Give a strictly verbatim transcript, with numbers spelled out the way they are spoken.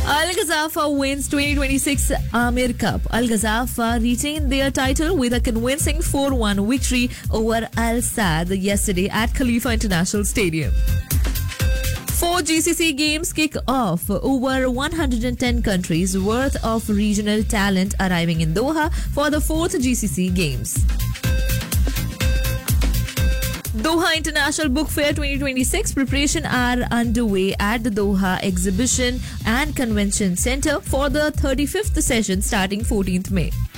Al Ghazafah wins twenty twenty-six Amir Cup. Al Ghazafah retained their title with a convincing four one victory over Al Sadd yesterday at Khalifa International Stadium. Four G C C games kick off. Over one hundred ten countries worth of regional talent arriving in Doha for the fourth G C C Games. Doha International Book Fair twenty twenty-six preparation are underway at the Doha Exhibition and Convention Center for the thirty-fifth session starting fourteenth May.